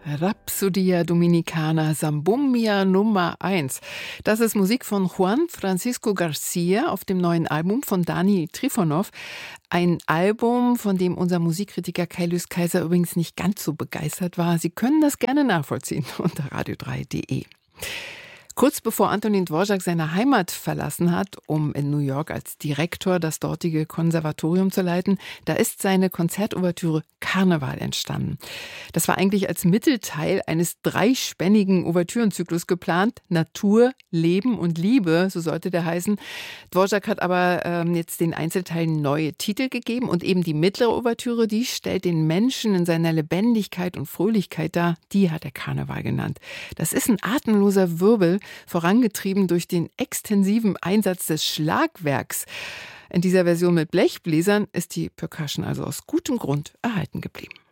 Rhapsodia Dominicana Zambumbia Nummer 1. Das ist Musik von Juan Francisco Garcia auf dem neuen Album von Dani Trifonov. Ein Album, von dem unser Musikkritiker Kai-Lys Kaiser übrigens nicht ganz so begeistert war. Sie können das gerne nachvollziehen unter radio3.de. Kurz bevor Antonín Dvořák seine Heimat verlassen hat, um in New York als Direktor das dortige Konservatorium zu leiten, da ist seine Konzertouvertüre Karneval entstanden. Das war eigentlich als Mittelteil eines dreispännigen Ouvertürenzyklus geplant. Natur, Leben und Liebe, so sollte der heißen. Dvořák hat aber jetzt den Einzelteilen neue Titel gegeben und eben die mittlere Ouvertüre, die stellt den Menschen in seiner Lebendigkeit und Fröhlichkeit dar. Die hat er Karneval genannt. Das ist ein atemloser Wirbel, vorangetrieben durch den extensiven Einsatz des Schlagwerks. In dieser Version mit Blechbläsern ist die Percussion also aus gutem Grund erhalten geblieben.